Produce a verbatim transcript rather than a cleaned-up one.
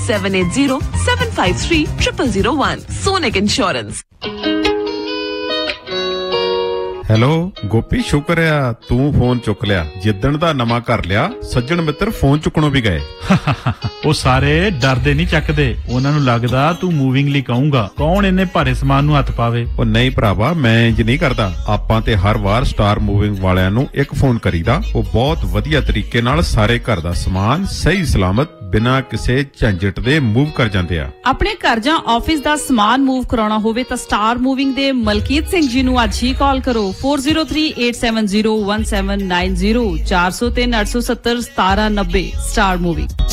seven eight zero seven five three zero zero zero one. Sonic Insurance. Hello Gopi, ਸ਼ੁਕਰ ਆ ਤੂੰ phone ਚੁੱਕ ਲਿਆ। ਜਿੱਦਣ ਦਾ ਨਵਾਂ ਘਰ ਲਿਆ ਸੱਜਣ ਮਿੱਤਰ ਫੋਨ ਚੁੱਕਣੋਂ ਵੀ ਗਏ। ਉਹ ਸਾਰੇ ਡਰਦੇ ਨਹੀਂ ਚੱਕਦੇ, ਉਹਨਾਂ ਨੂੰ ਲੱਗਦਾ ਤੂੰ ਮੂਵਿੰਗ ਲਈ ਕਹੂੰਗਾ। ਕੌਣ ਇੰਨੇ ਭਾਰੇ ਸਮਾਨ ਨੂੰ ਹੱਥ ਪਾਵੇ। ਉਹ ਨਹੀਂ ਭਰਾਵਾ, ਮੈਂ ਇੰਜ ਨਹੀਂ ਕਰਦਾ। ਆਪਾਂ ਤੇ ਹਰ ਵਾਰ ਸਟਾਰ ਮੂਵਿੰਗ ਵਾਲਿਆਂ ਨੂੰ ਇੱਕ ਫੋਨ ਕਰੀਦਾ। ਉਹ ਬਹੁਤ ਵਧੀਆ ਤਰੀਕੇ ਨਾਲ ਸਾਰੇ ਘਰ ਦਾ ਸਮਾਨ ਸਹੀ ਸਲਾਮਤ ਬਿਨਾਂ ਕਿਸੇ ਝੰਜਟ ਦੇ ਮੂਵ ਕਰ ਜਾਂਦੇ ਆ। ਆਪਣੇ ਘਰ ਜਾਂ ਆਫਿਸ ਦਾ ਸਮਾਨ ਮੂਵ ਕਰਾਉਣਾ ਹੋਵੇ ਤਾਂ ਸਟਾਰ ਮੂਵਿੰਗ ਦੇ ਮਲਕੀਤ ਸਿੰਘ ਜੀ ਨੂੰ ਅੱਜ ਹੀ ਕਾਲ ਕਰੋ four zero three eight seven zero one seven nine zero ਚਾਰ zero ਤਿੰਨ ਅੱਠ ਸੱਤ zero ਸਤਾਰਾਂ ਨੱਬੇ। Star moving.